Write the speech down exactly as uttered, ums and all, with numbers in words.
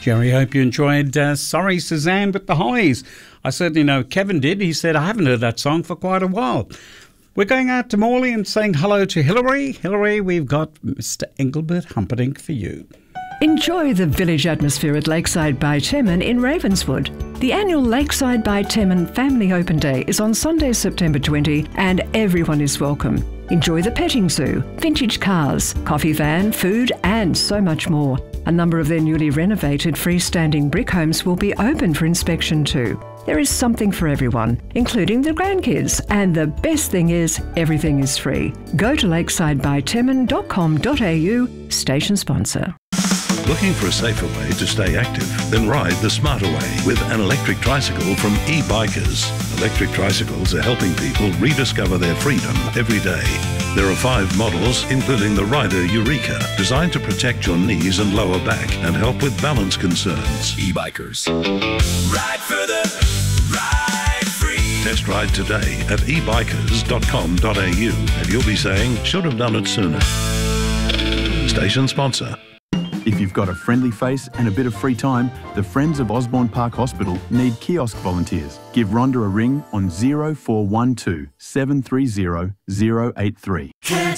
Jerry, hope you enjoyed uh, Sorry Suzanne with the Hollies. I certainly know Kevin did. He said, I haven't heard that song for quite a while. We're going out to Morley and saying hello to Hillary. Hillary, we've got Mister Engelbert Humperdinck for you. Enjoy the village atmosphere at Lakeside by Temin in Ravenswood. The annual Lakeside by Temin Family Open Day is on Sunday, September twentieth, and everyone is welcome. Enjoy the petting zoo, vintage cars, coffee van, food, and so much more. A number of their newly renovated freestanding brick homes will be open for inspection too. There is something for everyone, including the grandkids, and the best thing is, everything is free. Go to lakeside by temin dot com dot a u, station sponsor. Looking for a safer way to stay active? Then ride the smarter way with an electric tricycle from e-Bikers. Electric tricycles are helping people rediscover their freedom every day. There are five models, including the Rider Eureka, designed to protect your knees and lower back and help with balance concerns. E-Bikers. Ride further, ride free. Test ride today at e bikers dot com dot a u and you'll be saying, should have done it sooner. Station sponsor. If you've got a friendly face and a bit of free time, the Friends of Osborne Park Hospital need kiosk volunteers. Give Rhonda a ring on zero four one two, seven three zero, zero eight three.